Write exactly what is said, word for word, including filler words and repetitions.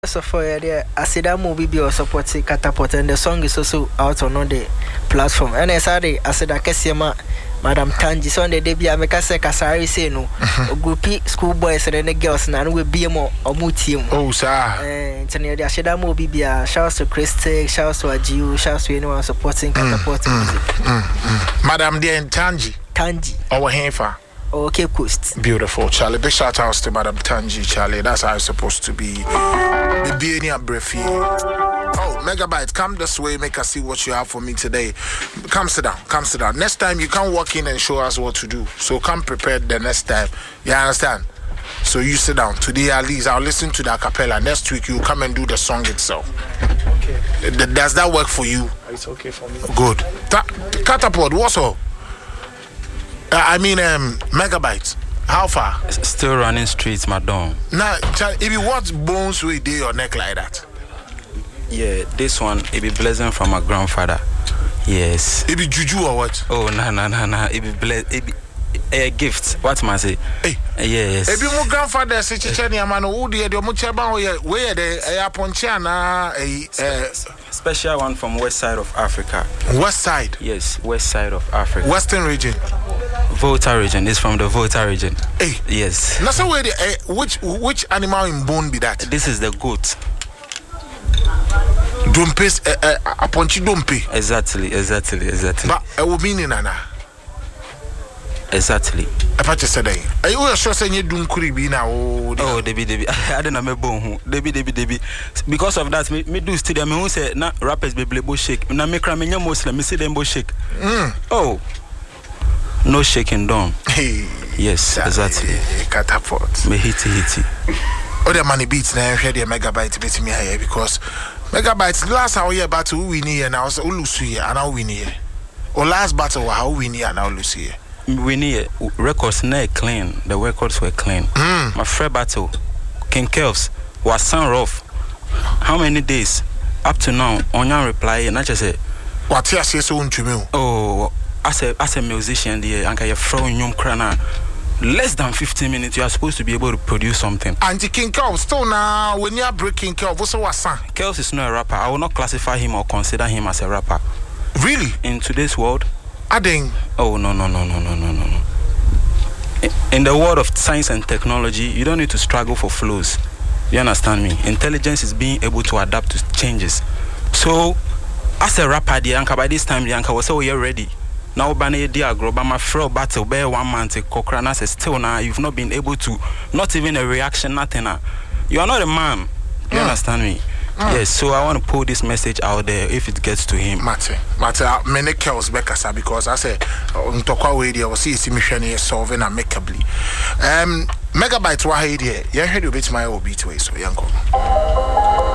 So for yeah, I see that movie be or supporting Catapult, and the song is also out on the platform. And I said I said I can see ma Madam Tanji so on the debut I make say Kasari say no groupie school boys and the girls na we be more or mu team. Oh sir. Eh tell I said that movie be a shout to Christy, shout to Ajiu, shout to anyone supporting Catapult mm, music. Mm, mm. Madam dear Tanji. Tanji. Our Henfa. Oh, Cape Coast. Beautiful, Charlie. Big shout outs to Madam Tanji, Charlie. That's how it's supposed to be. The being a breathy. Oh, Megabyte, come this way. Make us see what you have for me today. Come sit down. Come sit down. Next time you can walk in and show us what to do. So come prepared the next time. You understand? So you sit down. Today at least I'll listen to the acapella. Next week you come and do the song itself. Okay. Does that work for you? It's okay for me. Good. Ta- Catapult, what's up? Uh, I mean, um, Megabyte. How far? Still running streets, madam. Now, if you what bones will do your neck like that? Yeah, this one, it be blessing from my grandfather. Yes. It be juju or what? Oh, no, no, no, no. It be bless. It be a gift. What must I say? Hey. Yes. If you my grandfather say chicheni amano, who did your muchaba where the airponchana a special one from west side of Africa. West side? Yes, west side of Africa. Western region. Volta region is from the Volta region. Hey. Yes. Now, so where the uh, which which animal in bone be that? This is the goat. Dompe, uh, uh, a punchy dompe. Exactly, exactly, exactly. But I will mean in Anna. Exactly. I patch said, are you sure saying you don't could be now? Oh, Debbie, Debbie, I don't know my bone. Debbie, Debbie, Debbie. Because of that, me, me do study. Me who say na rappers be blebo shake. Na me cry me nyam Muslim. Me see them bo shake. Mm. Oh. No shaking down. Hey. Yes, exactly. Catapult. Me hiti hiti. Oh, the money beats now. Hear the Megabyte beat me here because Megabyte last hour year battle we win here now. So lose here and now win here. Or last battle how win here and now lose here. We need records not clean. The records were clean. Mm. My friend battle, King Kelvs was sound rough. How many days up to now? On your reply, and I just said, "What you say so to me?" Oh, as a as a musician, the and you throw in your crana. Less than fifteen minutes, you are supposed to be able to produce something. And King Kelvs still now when you are breaking Kelvs, what's what son? Kelvs is not a rapper. I will not classify him or consider him as a rapper. Really? In today's world. Adding. Oh no no no no no no no no. In the world of science and technology, you don't need to struggle for flows. You understand me? Intelligence is being able to adapt to changes. So, as a rapper, the anchor by this time, the anchor was so you're ready. Now, Bane dia groba my frail battle bear one man to Cochrana says still now you've not been able to, not even a reaction, nothing. You are not a man. You mm. understand me? Mm. Yes, so I want to put this message out there if it gets to him. Mate, mate, many Kelvs Bekasa because I say, on Tokwa way there was see me solving amicably. Um, Megabyte Wahid here, you heard you bit my old beat way, so young.